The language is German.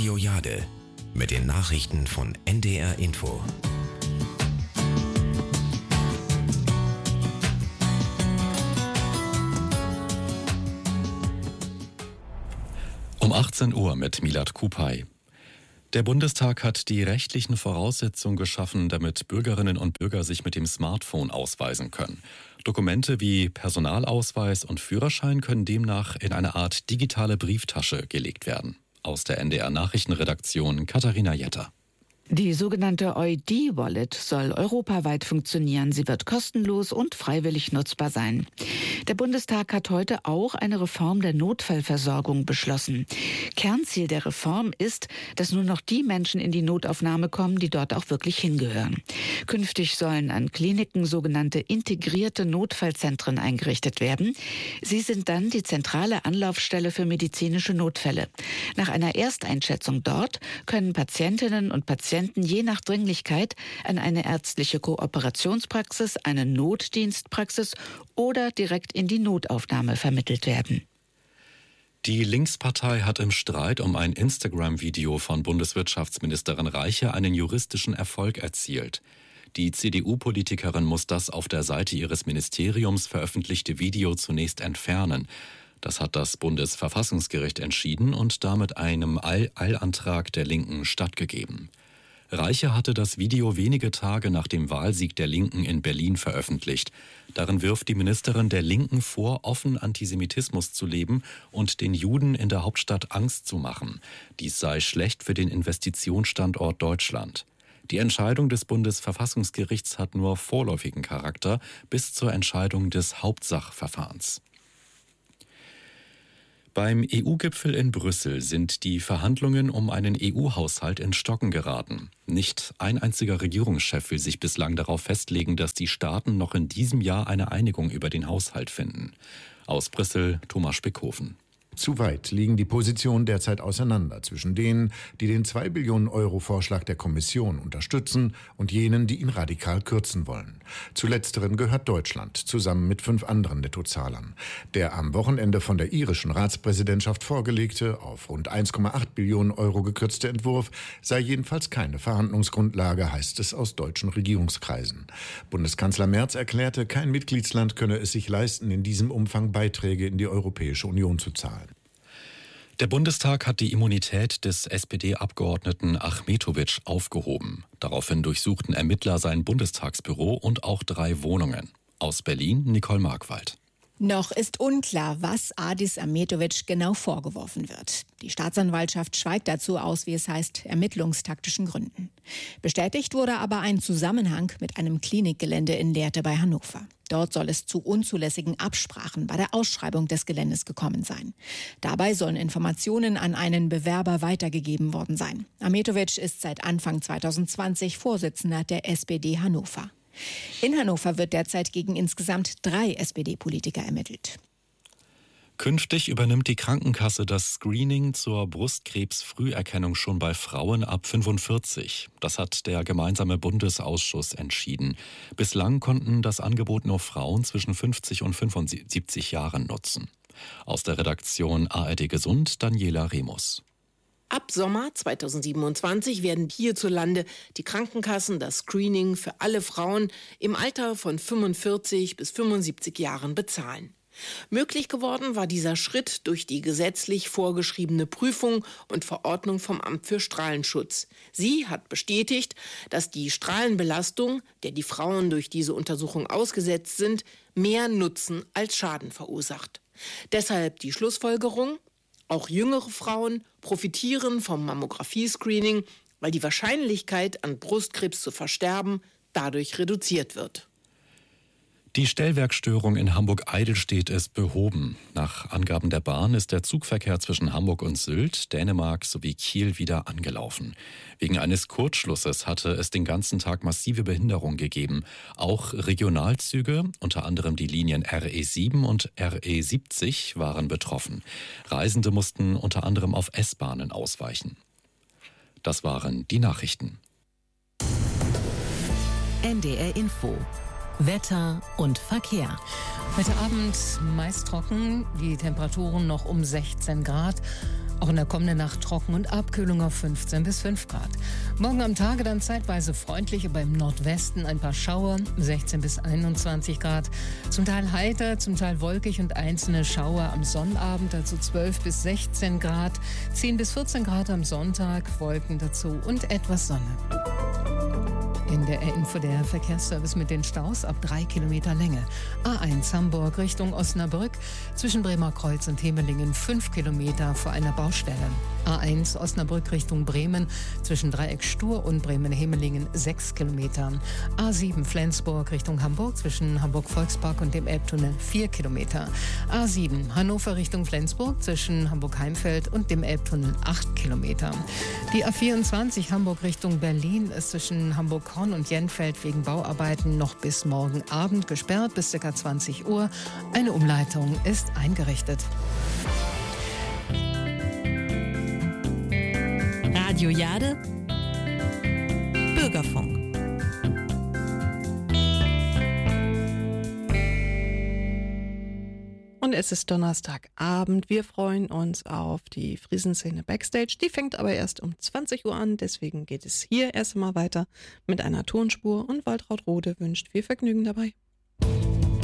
Radio Jade mit den Nachrichten von NDR Info. Um 18 Uhr mit Milad Kupay. Der Bundestag hat die rechtlichen Voraussetzungen geschaffen, damit Bürgerinnen und Bürger sich mit dem Smartphone ausweisen können. Dokumente wie Personalausweis und Führerschein können demnach in eine Art digitale Brieftasche gelegt werden. Aus der NDR Nachrichtenredaktion Katharina Jetter. Die sogenannte EUD-Wallet soll europaweit funktionieren. Sie wird kostenlos und freiwillig nutzbar sein. Der Bundestag hat heute auch eine Reform der Notfallversorgung beschlossen. Kernziel der Reform ist, dass nur noch die Menschen in die Notaufnahme kommen, die dort auch wirklich hingehören. Künftig sollen an Kliniken sogenannte integrierte Notfallzentren eingerichtet werden. Sie sind dann die zentrale Anlaufstelle für medizinische Notfälle. Nach einer Ersteinschätzung dort können Patientinnen und Patienten je nach Dringlichkeit an eine ärztliche Kooperationspraxis, eine Notdienstpraxis oder direkt in die Notaufnahme vermittelt werden. Die Linkspartei hat im Streit um ein Instagram-Video von Bundeswirtschaftsministerin Reiche einen juristischen Erfolg erzielt. Die CDU-Politikerin muss das auf der Seite ihres Ministeriums veröffentlichte Video zunächst entfernen. Das hat das Bundesverfassungsgericht entschieden und damit einem Eilantrag der Linken stattgegeben. Reiche hatte das Video wenige Tage nach dem Wahlsieg der Linken in Berlin veröffentlicht. Darin wirft die Ministerin der Linken vor, offen Antisemitismus zu leben und den Juden in der Hauptstadt Angst zu machen. Dies sei schlecht für den Investitionsstandort Deutschland. Die Entscheidung des Bundesverfassungsgerichts hat nur vorläufigen Charakter bis zur Entscheidung des Hauptsachverfahrens. Beim EU-Gipfel in Brüssel sind die Verhandlungen um einen EU-Haushalt in Stocken geraten. Nicht ein einziger Regierungschef will sich bislang darauf festlegen, dass die Staaten noch in diesem Jahr eine Einigung über den Haushalt finden. Aus Brüssel, Thomas Spickhofen. Zu weit liegen die Positionen derzeit auseinander zwischen denen, die den 2 Billionen Euro Vorschlag der Kommission unterstützen und jenen, die ihn radikal kürzen wollen. Zu letzteren gehört Deutschland, zusammen mit 5 anderen Nettozahlern. Der am Wochenende von der irischen Ratspräsidentschaft vorgelegte, auf rund 1,8 Billionen Euro gekürzte Entwurf sei jedenfalls keine Verhandlungsgrundlage, heißt es aus deutschen Regierungskreisen. Bundeskanzler Merz erklärte, kein Mitgliedsland könne es sich leisten, in diesem Umfang Beiträge in die Europäische Union zu zahlen. Der Bundestag hat die Immunität des SPD-Abgeordneten Achmetović aufgehoben. Daraufhin durchsuchten Ermittler sein Bundestagsbüro und auch 3 Wohnungen. Aus Berlin, Nicole Markwald. Noch ist unklar, was Adis Achmetović genau vorgeworfen wird. Die Staatsanwaltschaft schweigt dazu aus, wie es heißt, ermittlungstaktischen Gründen. Bestätigt wurde aber ein Zusammenhang mit einem Klinikgelände in Lehrte bei Hannover. Dort soll es zu unzulässigen Absprachen bei der Ausschreibung des Geländes gekommen sein. Dabei sollen Informationen an einen Bewerber weitergegeben worden sein. Achmetović ist seit Anfang 2020 Vorsitzender der SPD Hannover. In Hannover wird derzeit gegen insgesamt 3 SPD-Politiker ermittelt. Künftig übernimmt die Krankenkasse das Screening zur Brustkrebsfrüherkennung schon bei Frauen ab 45. Das hat der gemeinsame Bundesausschuss entschieden. Bislang konnten das Angebot nur Frauen zwischen 50 und 75 Jahren nutzen. Aus der Redaktion ARD Gesund, Daniela Remus. Ab Sommer 2027 werden hierzulande die Krankenkassen das Screening für alle Frauen im Alter von 45 bis 75 Jahren bezahlen. Möglich geworden war dieser Schritt durch die gesetzlich vorgeschriebene Prüfung und Verordnung vom Amt für Strahlenschutz. Sie hat bestätigt, dass die Strahlenbelastung, der die Frauen durch diese Untersuchung ausgesetzt sind, mehr Nutzen als Schaden verursacht. Deshalb die Schlussfolgerung: Auch jüngere Frauen profitieren vom Mammographie-Screening, weil die Wahrscheinlichkeit, an Brustkrebs zu versterben, dadurch reduziert wird. Die Stellwerkstörung in Hamburg-Eidelstedt ist behoben. Nach Angaben der Bahn ist der Zugverkehr zwischen Hamburg und Sylt, Dänemark sowie Kiel wieder angelaufen. Wegen eines Kurzschlusses hatte es den ganzen Tag massive Behinderung gegeben. Auch Regionalzüge, unter anderem die Linien RE7 und RE70, waren betroffen. Reisende mussten unter anderem auf S-Bahnen ausweichen. Das waren die Nachrichten. NDR Info. Wetter und Verkehr. Heute Abend meist trocken, die Temperaturen noch um 16 Grad. Auch in der kommenden Nacht trocken und Abkühlung auf 15 bis 5 Grad. Morgen am Tage dann zeitweise freundlich, aber im Nordwesten ein paar Schauer, 16 bis 21 Grad. Zum Teil heiter, zum Teil wolkig und einzelne Schauer am Sonnabend, also 12 bis 16 Grad. 10 bis 14 Grad am Sonntag, Wolken dazu und etwas Sonne. In der Info der Verkehrsservice mit den Staus ab 3 Kilometer Länge. A1 Hamburg Richtung Osnabrück, zwischen Bremer Kreuz und Hemelingen 5 Kilometer vor einer Baustelle. A1 Osnabrück Richtung Bremen, zwischen Dreieck Stur und Bremen-Hemelingen 6 Kilometer. A7 Flensburg Richtung Hamburg, zwischen Hamburg-Volkspark und dem Elbtunnel 4 Kilometer. A7 Hannover Richtung Flensburg, zwischen Hamburg-Heimfeld und dem Elbtunnel 8 Kilometer. Die A24 Hamburg Richtung Berlin ist zwischen Hamburg-Horn und Jenfeld wegen Bauarbeiten noch bis morgen Abend gesperrt, bis ca. 20 Uhr. Eine Umleitung ist eingerichtet. Radio Jade, Bürgerfunk. Und es ist Donnerstagabend. Wir freuen uns auf die Friesenszene Backstage. Die fängt aber erst um 20 Uhr an. Deswegen geht es hier erst einmal weiter mit einer Tonspur. Und Waltraud Rode wünscht viel Vergnügen dabei.